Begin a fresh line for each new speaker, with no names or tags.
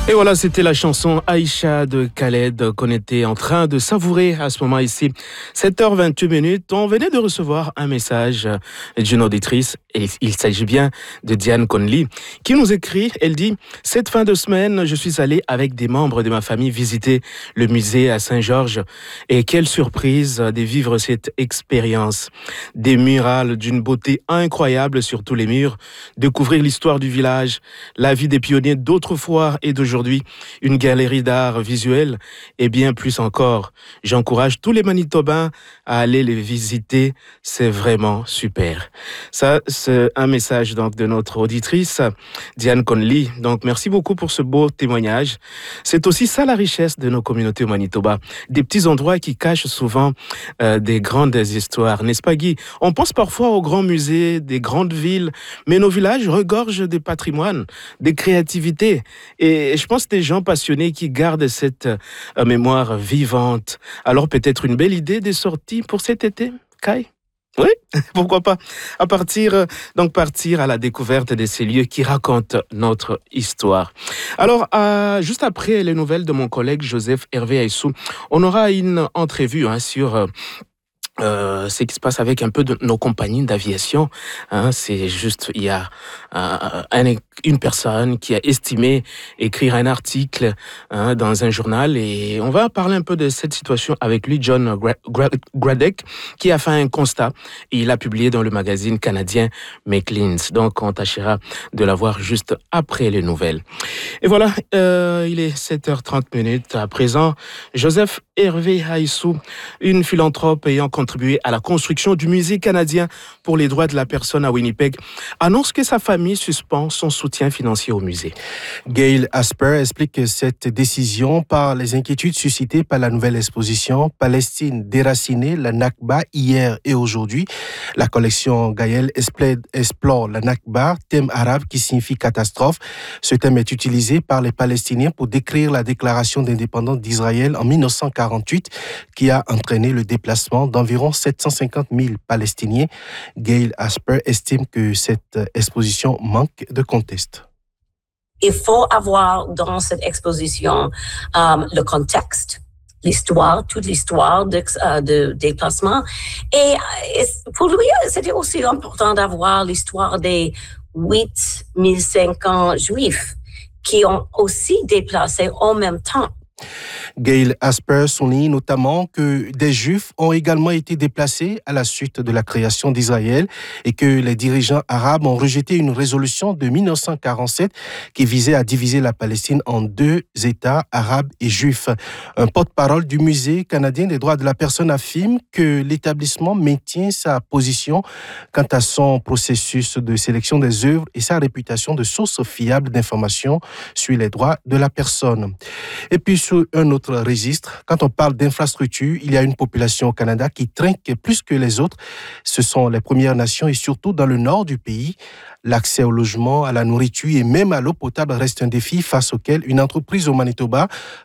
Et voilà, c'était la chanson Aïcha de Khaled qu'on était en train de savourer à ce moment ici. 7h28. On venait de recevoir un message d'une auditrice et il s'agit bien de Diane Conley qui nous écrit. Elle dit: cette fin de semaine, je suis allée avec des membres de ma famille visiter le musée à Saint-Georges et quelle surprise de vivre cette expérience. Des murales d'une beauté incroyable sur tous les murs, découvrir l'histoire du village, la vie des pionniers d'autrefois et d'aujourd'hui, une galerie d'art visuel et bien plus encore. J'encourage tous les Manitobains à aller les visiter. C'est vraiment super. Ça, c'est un message donc de notre auditrice Diane Conley. Donc, merci beaucoup pour ce beau témoignage. C'est aussi ça la richesse de nos communautés au Manitoba. Des petits endroits qui cachent souvent des grandes histoires. N'est-ce pas, Guy? On pense parfois aux grands musées des grandes villes, mais nos villages regorgent de patrimoine, de créativité. Et je pense des gens passionnés qui gardent cette mémoire vivante. Alors peut-être une belle idée de sortie pour cet été, Kai? Oui, pourquoi pas. Partir à la découverte de ces lieux qui racontent notre histoire. Alors, juste après les nouvelles de mon collègue Joseph Hervé Aissou, on aura une entrevue sur ce qui se passe avec un peu de nos compagnies d'aviation. C'est juste, il y a une personne qui a estimé écrire un article dans un journal et on va parler un peu de cette situation avec lui, John Gradek, qui a fait un constat et il a publié dans le magazine canadien Maclean's. Donc, on tâchera de la voir juste après les nouvelles. Et voilà, il est 7h30 à présent. Joseph Hervé Aissou, une philanthrope ayant contribué à la construction du musée canadien pour les droits de la personne à Winnipeg, annonce que sa famille suspend son soutien financier au musée.
Gail Asper explique cette décision par les inquiétudes suscitées par la nouvelle exposition Palestine déracinée, la Nakba, hier et aujourd'hui. La collection Gaël explore la Nakba, thème arabe qui signifie catastrophe. Ce thème est utilisé par les Palestiniens pour décrire la déclaration d'indépendance d'Israël en 1948 qui a entraîné le déplacement d'environ 750 000 Palestiniens. Gail Asper estime que cette exposition manque de contexte.
Il faut avoir dans cette exposition le contexte, l'histoire, toute l'histoire de déplacement. Et pour lui, c'était aussi important d'avoir l'histoire des 8500 Juifs qui ont aussi déplacé en même temps.
Gail Asper souligne notamment que des Juifs ont également été déplacés à la suite de la création d'Israël et que les dirigeants arabes ont rejeté une résolution de 1947 qui visait à diviser la Palestine en deux États, arabes et juifs. Un porte-parole du Musée canadien des droits de la personne affirme que l'établissement maintient sa position quant à son processus de sélection des œuvres et sa réputation de source fiable d'informations sur les droits de la personne. Et puis, sur un autre registre, quand on parle d'infrastructure, il y a une population au Canada qui trinque plus que les autres. Ce sont les Premières Nations et surtout dans le nord du pays. L'accès au logement, à la nourriture et même à l'eau potable reste un défi face auquel une entreprise au Manitoba